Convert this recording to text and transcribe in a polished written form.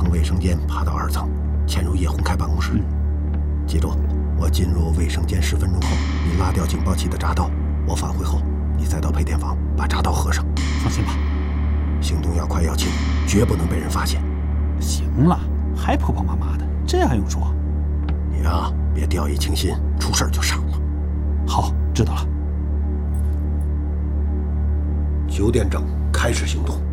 从卫生间爬到2层，潜入叶红开办公室。记住，我进入卫生间10分钟后，你拉掉警报器的闸刀。我返回后，你再到配电房把闸刀合上。 放心吧， 行动要快要轻，绝不能被人发现。 行了，还婆婆妈妈的，这还用说？ 你啊，别掉以轻心，出事就傻了。 好，知道了。 9点整开始行动。